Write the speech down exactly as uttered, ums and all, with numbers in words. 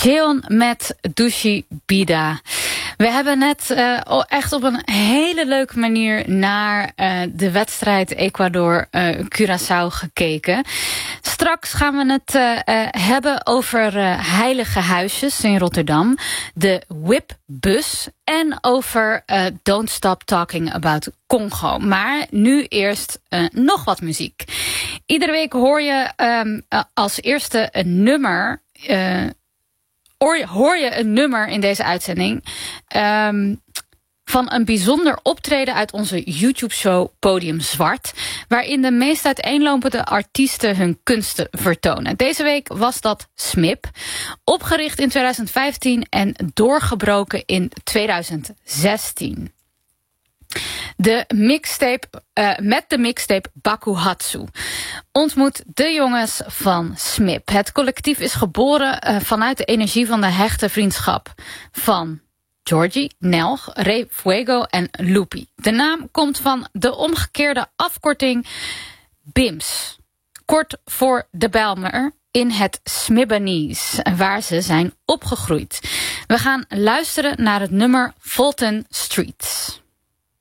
Jeon met Dushi Bida. We hebben net uh, echt op een hele leuke manier naar uh, de wedstrijd Ecuador-Curaçao uh, gekeken. Straks gaan we het uh, uh, hebben over uh, heilige huisjes in Rotterdam, de Whipbus en over uh, Don't Stop Talking About Congo. Maar nu eerst uh, nog wat muziek. Iedere week hoor je um, uh, als eerste een nummer... Uh, hoor je een nummer in deze uitzending um, van een bijzonder optreden uit onze YouTube-show Podium Zwart, waarin de meest uiteenlopende artiesten hun kunsten vertonen. Deze week was dat Smip, opgericht in twintig vijftien en doorgebroken in twintig zestien. De mixtape, uh, met de mixtape Bakuhatsu ontmoet de jongens van Smip. Het collectief is geboren uh, vanuit de energie van de hechte vriendschap van Georgie, Nelg, Ray Fuego en Loopy. De naam komt van de omgekeerde afkorting B I M S, kort voor de Bijlmer, in het Smibanese, waar ze zijn opgegroeid. We gaan luisteren naar het nummer Fulton Streets.